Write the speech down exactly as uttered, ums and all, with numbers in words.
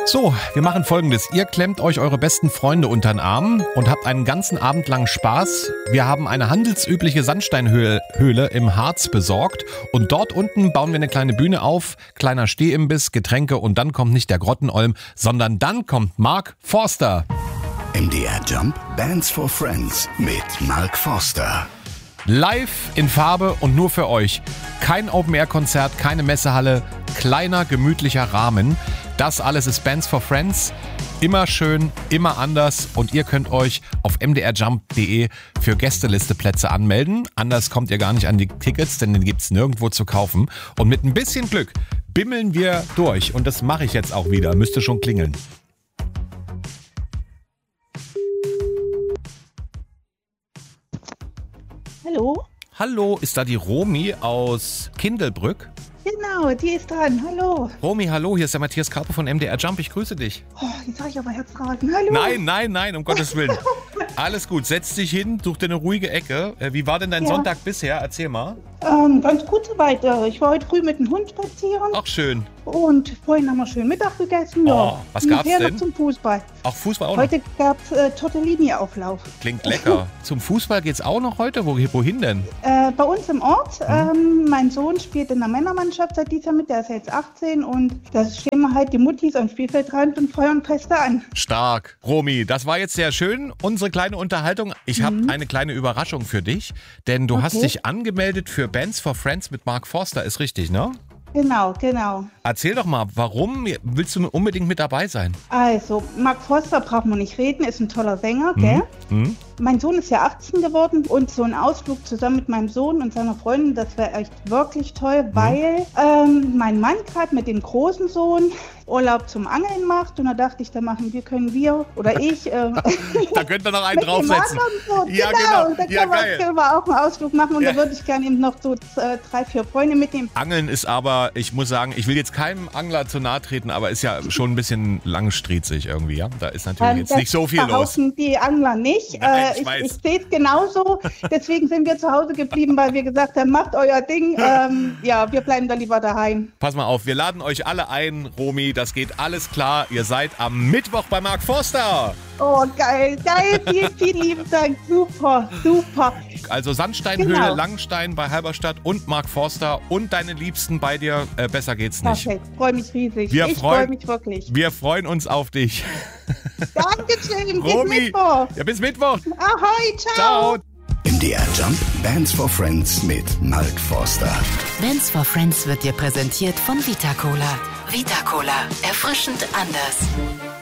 So, wir machen Folgendes. Ihr klemmt euch eure besten Freunde unter den Arm und habt einen ganzen Abend lang Spaß. Wir haben eine handelsübliche Sandsteinhöhle Höhle im Harz besorgt und dort unten bauen wir eine kleine Bühne auf, kleiner Stehimbiss, Getränke und dann kommt nicht der Grottenolm, sondern dann kommt Mark Forster. M D R Jump Bands for Friends mit Mark Forster. Live in Farbe und nur für euch. Kein Open-Air-Konzert, keine Messehalle, kleiner, gemütlicher Rahmen. Das alles ist Bands for Friends. Immer schön, immer anders und ihr könnt euch auf m d r jump punkt d e für Gästelisteplätze anmelden. Anders kommt ihr gar nicht an die Tickets, denn den gibt's nirgendwo zu kaufen. Und mit ein bisschen Glück bimmeln wir durch und das mache ich jetzt auch wieder. Müsste schon klingeln. Hallo? Hallo, ist da die Romy aus Kindelbrück? Genau, die ist dran. Hallo. Romy, hallo, hier ist der Matthias Karpe von M D R Jump. Ich grüße dich. Oh, jetzt sag ich aber Herzrasen. Hallo. Nein, nein, nein, um Gottes Willen. Alles gut, setz dich hin, such dir eine ruhige Ecke. Wie war denn dein Ja. Sonntag bisher? Erzähl mal. Ähm, ganz gut soweit. Ich war heute früh mit dem Hund spazieren. Ach, schön. Und vorhin haben wir schön Mittag gegessen. Ja. Oh, was gab's Nachher denn? noch zum Fußball. Auch Fußball auch Heute gab es äh, Tortellini-Auflauf. noch? Klingt lecker. Zum Fußball geht's auch noch heute? Wo, wohin denn? Äh, bei uns im Ort. Ähm, mein Sohn spielt in der Männermannschaft seit dieser mit. Der ist jetzt achtzehn. Und da stehen wir halt die Muttis am Spielfeldrand und feuern Feste an. Stark. Romy, das war jetzt sehr schön. Unsere kleine Unterhaltung. Ich habe eine kleine Überraschung für dich. Denn du Okay. hast dich angemeldet für Bands for Friends mit Mark Forster. Ist richtig, ne? Genau, genau. Erzähl doch mal, warum willst du unbedingt mit dabei sein? Also, Mark Forster braucht man nicht reden, ist ein toller Sänger, gell? Hm? Mein Sohn ist ja achtzehn geworden und so ein Ausflug zusammen mit meinem Sohn und seiner Freundin, das wäre echt wirklich toll, weil ähm, mein Mann gerade mit dem großen Sohn Urlaub zum Angeln macht und da dachte ich, da machen wir, können wir oder ich äh, Da könnt ihr noch einen mit dem draufsetzen. anderen Sohn, Ja, genau, genau. und da Ja, können, wir, geil. können wir auch einen Ausflug machen und Ja. da würde ich gerne eben noch so äh, drei, vier Freunde mitnehmen. Angeln ist aber, ich muss sagen, ich will jetzt keinem Angler zu nahe treten, aber ist ja schon ein bisschen langstriezig irgendwie, ja? Da ist natürlich Ähm, jetzt das nicht so viel los. behaupten die Angler nicht. Nein, äh, ich ich weiß. ich sehe es genauso. Deswegen sind wir zu Hause geblieben, weil wir gesagt haben, macht euer Ding. Ähm, ja, wir bleiben da lieber daheim. Pass mal auf, wir laden euch alle ein, Romy, das geht alles klar. Ihr seid am Mittwoch bei Mark Forster. Oh, geil, geil. Vielen, vielen lieben Dank. Super, super. Also Sandsteinhöhle, Genau. Langstein bei Halberstadt und Mark Forster und deine Liebsten bei dir. Äh, besser geht's nicht. Perfekt. Freue mich riesig. Wir ich freuen- freue mich wirklich. Wir freuen uns auf dich. Dankeschön. Bis Romy, Mittwoch. ja, bis Mittwoch. Ahoi, ciao. Ciao. M D R Jump Bands for Friends mit Mark Forster. Bands for Friends wird dir präsentiert von Vita Cola. Vita Cola. Erfrischend anders.